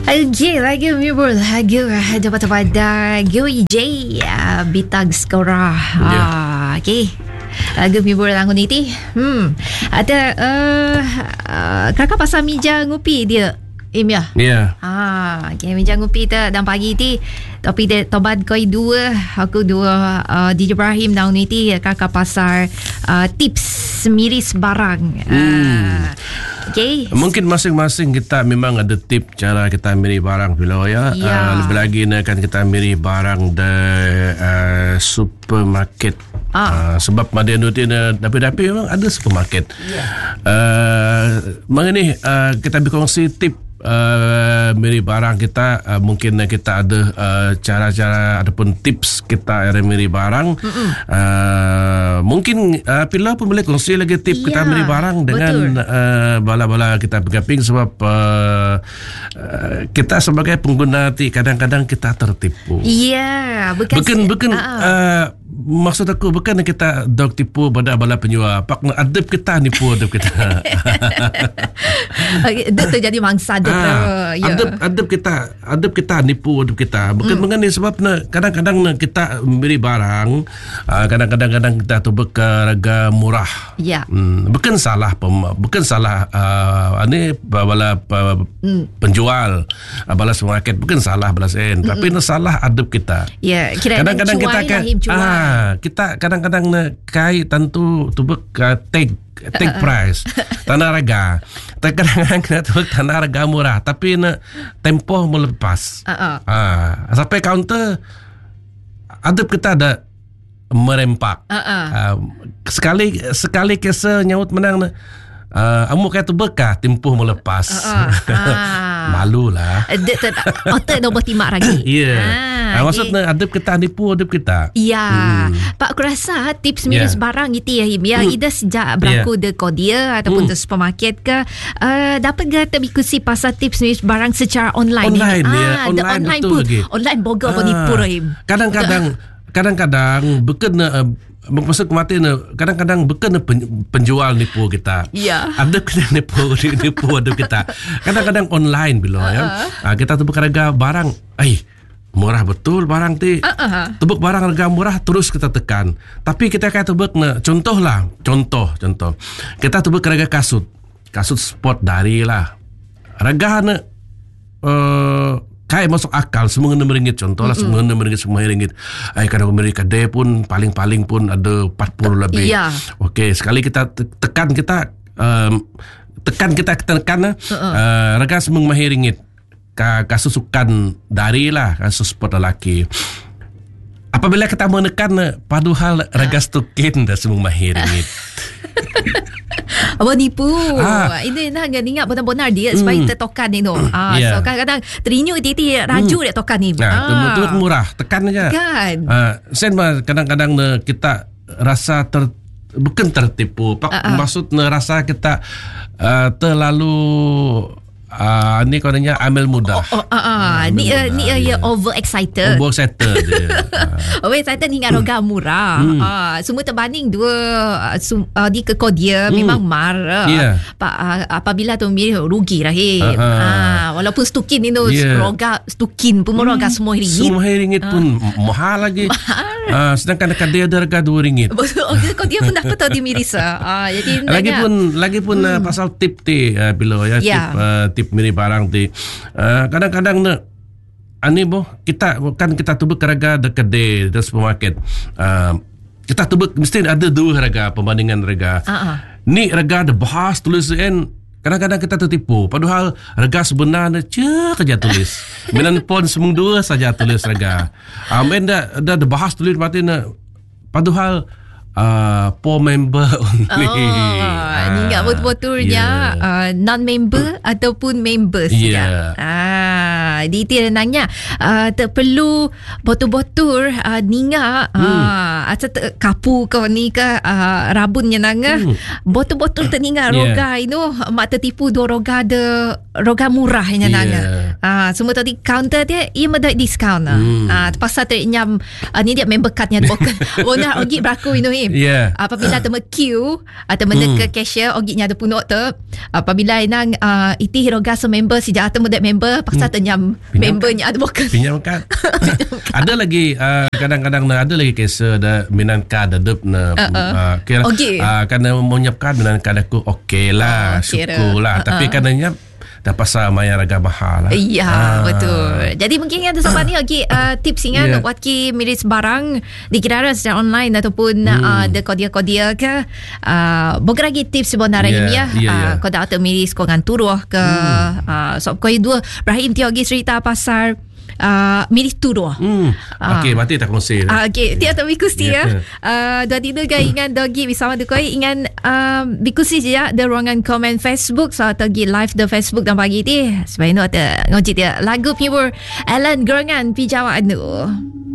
Okey, lagi mibur lagi dapat pada GJ bitag skora. Okey. Lagu mibur langun ini. Ada kakak pasal meja ngopi dia. Ya. Ya. Okay, meja ngopi tu dan pagi ni tapi dia tobat koi dua aku dua DJ Ibrahim tahun ini kakak pasar tips miris barang. Okay. Mungkin masing-masing kita memang ada tip cara kita milih barang bila ya. Lebih lagi kan kita milih barang di supermarket. Sebab Madinah tu dapi-dapi memang ada supermarket. Mengenai kita berkongsi tip milih barang kita, mungkin kita ada cara-cara ataupun tips kita milih barang. Mungkin Pilar pun boleh kongsi lagi tip kita milih barang dengan bala-bala kita bergabung sebab kita sebagai pengguna kadang-kadang kita tertipu. Bukan maksud aku bukan kita dok tipu pada bala penjual, pak adab kita nipu adab kita. Itu terjadi mangsa adab kita nipu adab kita. Bukan mengenai sebab kadang-kadang kita beli barang, kadang-kadang kita tu harga murah. Bukan salah ini bala penjual bala supermarket, bukan salah bala sen, tapi salah adab kita. Kadang-kadang kita kita kadang-kadang kai tentu tubek take price tanah harga. Kadang-kadang kita tubek tanah harga murah tapi tempoh melepas. Sampai counter adab kita ada merempak. Sekali kesa nyaut menang amu kaya tu bekah tempoh melepas. Malulah. Otak nombor timak lagi. Maksudnya adab kita nipu adab kita. Pak, aku rasa tips miris barang itu ida sejak berlaku de kodia ataupun de supermarket ke dapat ke terbikusi pasal tips miris barang secara online. Online pun lagi. Online boga pun nipu rahim. Kadang-kadang bukan maksud kematian, kadang-kadang bukan penjual nipu kita. Ada kita nipu ada kita. Kadang-kadang online bila kita tu harga barang, murah betul barang ti. Tebuk barang harga murah terus kita tekan. Tapi kita kaya tebuk contoh. Kita tebuk harga kasut sport dari lah. Harga kayak masuk akal semua RM6 contohlah semua RM6 kadang Amerika dia pun paling pun ada 40 lebih. Okey, sekali kita tekan harga semua RM5 kasusukan dari lah kasus sport lelaki. Apabila kita menekan padahal harga stukin dah semua RM5 Abang nipu. Ini nak ingat benar-benar dia supaya tertokan ni. So kadang-kadang terinyu titi raju dia tokan ni. Betul murah, tekan aja. Kan. Sen kadang-kadang kita rasa bukan tertipu. Maksud rasa kita terlalu ni kononnya ambil mudah. Ni over excited. Overexcited hingga harga murah. Semua terbanding dua di kekodia memang marah. Apabila tu rugi rahim. Walaupun stukin itu roga stukin pun roga semua RM5 pun mahal lagi. Sedangkan dekat dia ada harga RM2. Kodia pun dapat tahu di miris. Jadi lagi pun pasal tip bila tip milih barang ti. Kadang-kadang kita tubuk harga dekat di supermarket. Kita tubuk mesti ada dua harga perbandingan harga. Ni harga ada bahas tulis kadang-kadang kita tertipu. Padahal harga sebenarnya saja tulis. Minan pon semua dua saja tulis harga. Dah bahas tulis berarti padahal for member only. Ni enggak betul-betulnya non-member ataupun member saja. Di nanya perlu botol-botol ninga atau kapu kau ni ke rabunnya nanga botol-botol terninga roga itu mak tertipu dua roga de roga murahnya nanga. Semua tadi counter dia ia ada diskaun. Pasal ternyam ni dia member cardnya bukan. Ona ogi braku ini. Apabila temu queue atau mendekat cashier oginya ada punok tu. Apabila inang iti roga member si jatuh muda member pasal ternyam membernya ada bukan. Pinjam kad. Ada lagi kadang-kadang ada lagi kes ada minan kad ada kira kerana menyiapkan minan kad aku okey lah syukur lah tapi kadangnya dah pasal mayar agak mahal lah. Ya, betul. Jadi mungkin ada sampai ni lagi tips ingat waktu miris barang dikira secara online ataupun ada kodia-kodia ke bukan lagi tips sebenarnya kau dah atau miris kau ngan turuh ke so kau dua Rahim tiap lagi cerita pasal miris turuh. Okey, mati tak kongsi. Okey, tiap tak bikusi dua tidur kan ingat dogi bersama tu kau ingat bikusi je ada ruangan komen Facebook so tagi live the Facebook dan pagi ni sebab itu ada ngocit dia lagu pure Alan Gerangan pijawaan tu.